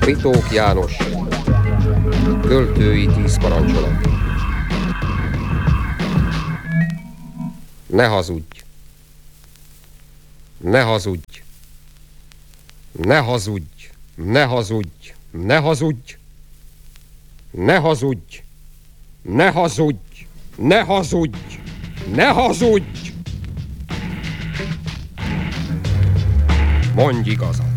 Ritók János, költői 10 parancsolat. Ne hazudj! Ne hazudj! Ne hazudj! Ne hazudj! Ne hazudj! Ne hazudj! Ne hazudj! Ne hazudj! Ne hazudj! Mondj igazat!